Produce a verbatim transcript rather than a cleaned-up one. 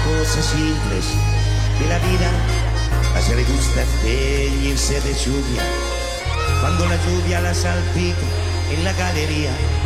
cosas simples de la vida. A ella le gusta teñirse de lluvia cuando la lluvia la salpica en la galería.